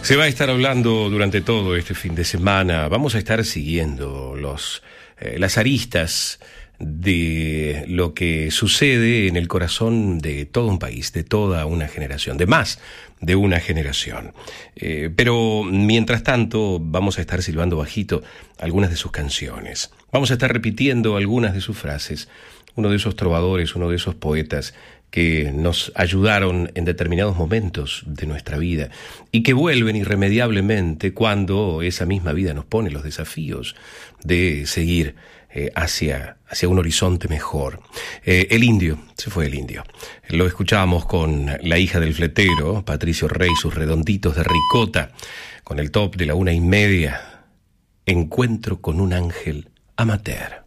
Se va a estar hablando durante todo este fin de semana. Vamos a estar siguiendo las aristas de lo que sucede en el corazón de todo un país, de toda una generación, de más de una generación. Pero mientras tanto vamos a estar silbando bajito algunas de sus canciones. Vamos a estar repitiendo algunas de sus frases. Uno de esos trovadores, uno de esos poetas que nos ayudaron en determinados momentos de nuestra vida y que vuelven irremediablemente cuando esa misma vida nos pone los desafíos de seguir hacia un horizonte mejor. El Indio, se fue el Indio. Lo escuchábamos con la hija del fletero, Patricio Rey, sus redonditos de ricota, con el top de la 1:30, Encuentro con un ángel amateur.